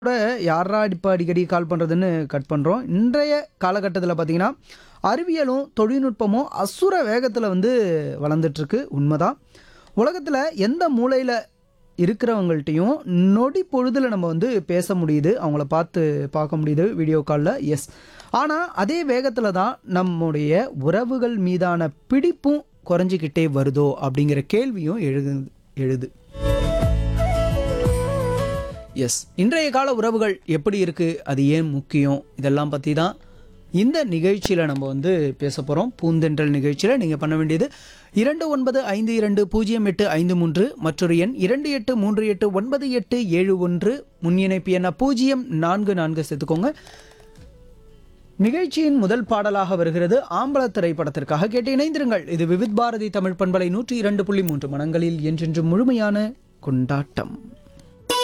கூட யாரா இப்போ அடிக்கடி கால் பண்ணுறதுன்னு கட் பண்ணுறோம். இன்றைய காலகட்டத்தில் பார்த்தீங்கன்னா அறிவியலும் தொழில்நுட்பமும் அசுர வேகத்தில் வந்து வளர்ந்துட்டுருக்கு. உண்மைதான். உலகத்தில் எந்த மூலையில் இருக்கிறவங்கள்ட்டையும் நொடி பொழுதில் நம்ம வந்து பேச முடியுது, அவங்கள பார்க்க முடியுது வீடியோ காலில். எஸ், ஆனால் அதே வேகத்தில் தான் நம்முடைய உறவுகள் மீதான பிடிப்பும் குறைஞ்சிக்கிட்டே வருதோ அப்படிங்கிற கேள்வியும் எழுது. எஸ், இன்றைய கால உறவுகள் எப்படி இருக்குது, அது ஏன் முக்கியம், இதெல்லாம் பற்றி தான் இந்த நிகழ்ச்சியில் நம்ம வந்து பேச போகிறோம். பூந்தென்றல் நிகழ்ச்சியில் நீங்கள் பண்ண வேண்டியது 29520853, மற்றொரு எண் 28389871, முன் இணைப்பு எண்ண 044 சேர்த்துக்கோங்க. நிகழ்ச்சியின் முதல் பாடலாக வருகிறது ஆம்பள திரைப்படத்திற்காக. கேட்டு இணைந்திருங்கள். இது விவித் பாரதி தமிழ் பண்பலை 102.3 மனங்களில் என்றென்றும் முழுமையான கொண்டாட்டம்.